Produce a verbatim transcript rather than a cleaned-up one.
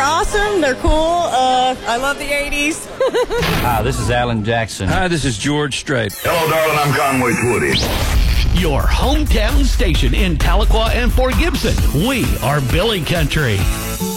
awesome. They're cool. Uh, I love the eighties. Hi, this is Alan Jackson. Hi, this is George Strait. Hello, darling. I'm Conway Twitty. Your hometown station in Tahlequah and Fort Gibson. We are Billy Country.